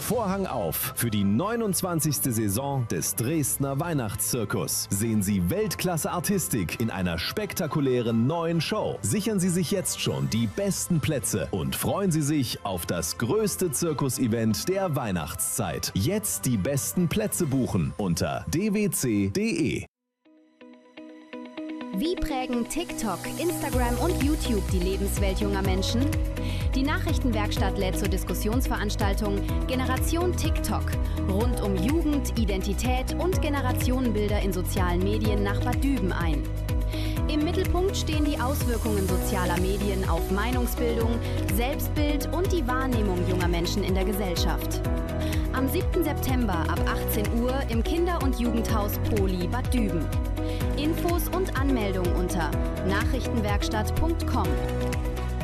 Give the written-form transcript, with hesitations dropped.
Vorhang auf für die 29. Saison des Dresdner Weihnachtszirkus. Sehen Sie Weltklasse-Artistik in einer spektakulären neuen Show. Sichern Sie sich jetzt schon die besten Plätze und freuen Sie sich auf das größte Zirkusevent der Weihnachtszeit. Jetzt die besten Plätze buchen unter dwc.de. Wie prägen TikTok, Instagram und YouTube die Lebenswelt junger Menschen? Die Nachrichtenwerkstatt lädt zur Diskussionsveranstaltung Generation TikTok rund um Jugend, Identität und Generationenbilder in sozialen Medien nach Bad Düben ein. Im Mittelpunkt stehen die Auswirkungen sozialer Medien auf Meinungsbildung, Selbstbild und die Wahrnehmung junger Menschen in der Gesellschaft. Am 7. September ab 18 Uhr im Kinder- und Jugendhaus Poli Bad Düben. Infos und Anmeldung unter nachrichtenwerkstatt.com.